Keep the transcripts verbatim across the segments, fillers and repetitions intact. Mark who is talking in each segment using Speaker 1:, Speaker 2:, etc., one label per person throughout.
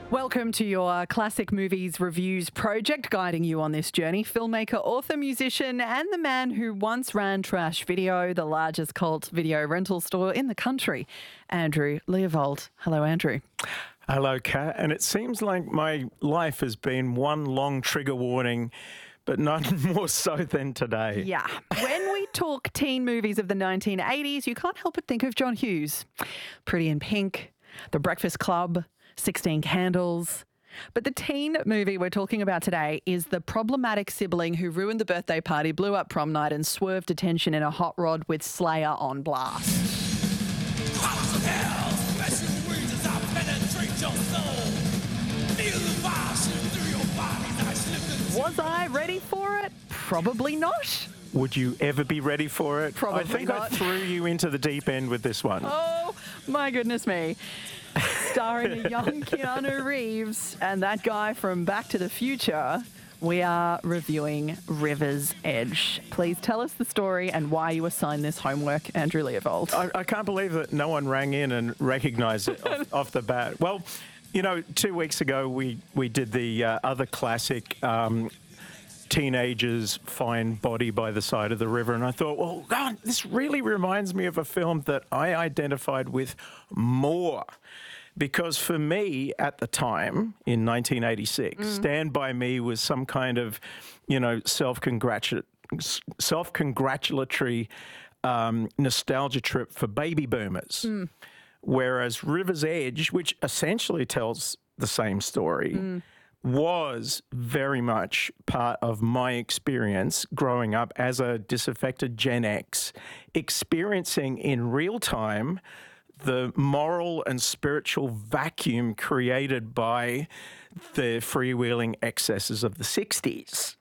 Speaker 1: Welcome to your Classic Movies Reviews project, guiding you on this journey. Filmmaker, author, musician, and the man who once ran Trash Video, the largest cult video rental store in the country, Andrew Leovold. Hello, Andrew.
Speaker 2: Hello, Kat. And it seems like my life has been one long trigger warning, but none more so than today.
Speaker 1: Yeah. When we talk teen movies of the nineteen eighties, you can't help but think of John Hughes. Pretty in Pink, The Breakfast Club, sixteen Candles. But the teen movie we're talking about today is the problematic sibling who ruined the birthday party, blew up prom night, and swerved attention in a hot rod with Slayer on blast. Was I ready for it? Probably not.
Speaker 2: Would you ever be ready for it?
Speaker 1: Probably
Speaker 2: I think
Speaker 1: not.
Speaker 2: I threw you into the deep end with this one.
Speaker 1: Oh, my goodness me. Starring a young Keanu Reeves and that guy from Back to the Future, we are reviewing River's Edge. Please tell us the story and why you assigned this homework, Andrew Leovold.
Speaker 2: I, I can't believe that no one rang in and recognised it off, off the bat. Well, you know, two weeks ago we, we did the uh, other classic um, teenagers find body by the side of the river, and I thought, well, God, this really reminds me of a film that I identified with more. Because for me, at the time, in nineteen eighty-six, mm. Stand By Me was some kind of, you know, self-congratu- self-congratulatory um, nostalgia trip for baby boomers. Mm. Whereas River's Edge, which essentially tells the same story, mm. was very much part of my experience growing up as a disaffected Gen X, experiencing in real time the moral and spiritual vacuum created by the freewheeling excesses of the sixties.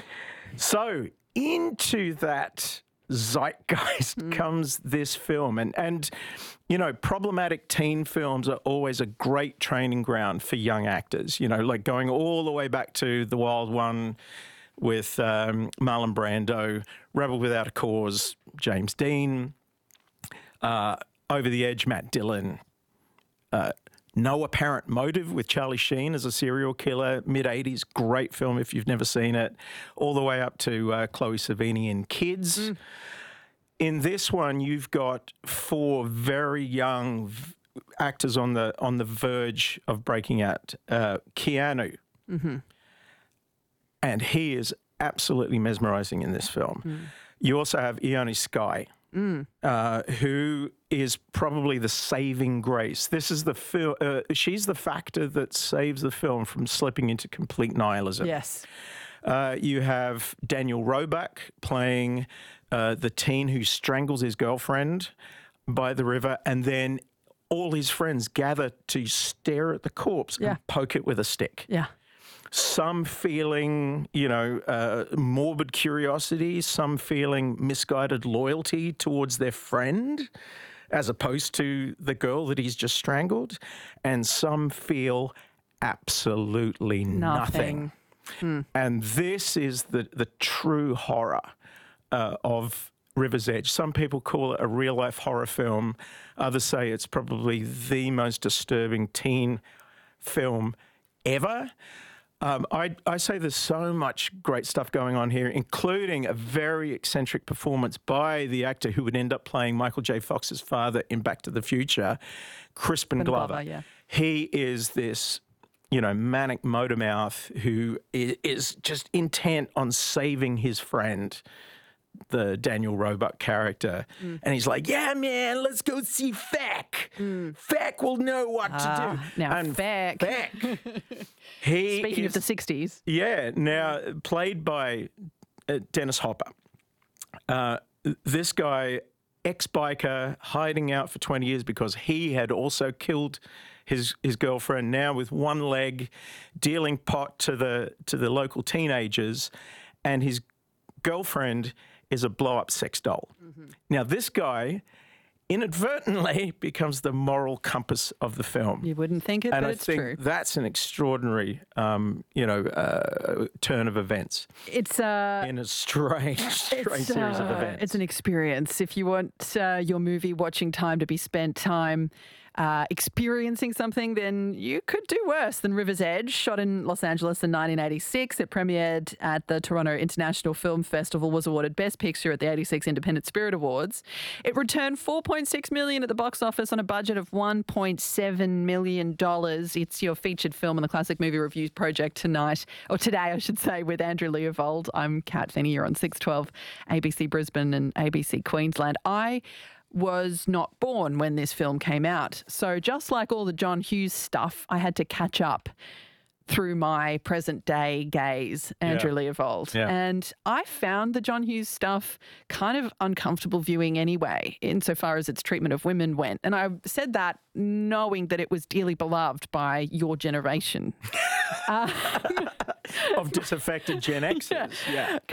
Speaker 2: So into that zeitgeist mm. comes this film. And, and, you know, problematic teen films are always a great training ground for young actors, you know, like going all the way back to The Wild One with um, Marlon Brando, Rebel Without a Cause, James Dean, uh, Over the Edge, Matt Dillon, uh, No Apparent Motive with Charlie Sheen as a serial killer, mid-eighties, great film if you've never seen it, all the way up to uh, Chloe Sevigny in Kids. Mm. In this one, you've got four very young v- actors on the on the verge of breaking out. Uh, Keanu, mm-hmm. and he is absolutely mesmerising in this film. Mm. You also have Ione Skye, Mm. Uh, who is probably the saving grace. This is the fil- uh, she's the factor that saves the film from slipping into complete nihilism.
Speaker 1: Yes.
Speaker 2: Uh, you have Daniel Roebuck playing uh, the teen who strangles his girlfriend by the river, and then all his friends gather to stare at the corpse yeah. and poke it with a stick.
Speaker 1: Yeah.
Speaker 2: Some feeling, you know, uh, morbid curiosity, some feeling misguided loyalty towards their friend as opposed to the girl that he's just strangled, and some feel absolutely nothing. nothing. Hmm. And this is the, the true horror uh, of River's Edge. Some people call it a real-life horror film. Others say it's probably the most disturbing teen film ever. Um, I, I say there's so much great stuff going on here, including a very eccentric performance by the actor who would end up playing Michael J. Fox's father in Back to the Future, Crispin Glover. Glover yeah. He is this, you know, manic motor mouth who is just intent on saving his friend, the Daniel Roebuck character. Mm. And he's like, yeah, man, let's go see Feck. Mm. Feck will know what uh, to do.
Speaker 1: Now,
Speaker 2: and
Speaker 1: Feck.
Speaker 2: Feck he
Speaker 1: Speaking
Speaker 2: is,
Speaker 1: of the sixties.
Speaker 2: Yeah, now played by uh, Dennis Hopper. Uh, this guy, ex-biker, hiding out for twenty years because he had also killed his his girlfriend, now with one leg, dealing pot to the to the local teenagers, and his girlfriend is a blow-up sex doll. Mm-hmm. Now, this guy inadvertently becomes the moral compass of the film.
Speaker 1: You wouldn't think it,
Speaker 2: and
Speaker 1: but
Speaker 2: I
Speaker 1: it's
Speaker 2: think
Speaker 1: true.
Speaker 2: That's an extraordinary, um, you know, uh, turn of events.
Speaker 1: It's uh,
Speaker 2: in a strange, strange series
Speaker 1: uh,
Speaker 2: of events.
Speaker 1: It's an experience. If you want uh, your movie watching time to be spent time uh, experiencing something, then you could do worse than River's Edge. Shot in Los Angeles in nineteen eighty-six, it premiered at the Toronto International Film Festival, was awarded Best Picture at the eighty-six Independent Spirit Awards. It returned four point six million dollars at the box office on a budget of one point seven million dollars. It's your featured film on the Classic Movie Reviews Project tonight, or today, I should say, with Andrew Leovold. I'm Kat Finney. You're on six twelve A B C Brisbane and A B C Queensland. I was not born when this film came out. So just like all the John Hughes stuff, I had to catch up through my present day gaze, Andrew
Speaker 2: Yeah.
Speaker 1: Leovold.
Speaker 2: Yeah.
Speaker 1: And I found the John Hughes stuff kind of uncomfortable viewing anyway, insofar as its treatment of women went. And I said that knowing that it was dearly beloved by your generation.
Speaker 2: Of disaffected Gen Xers. Yeah.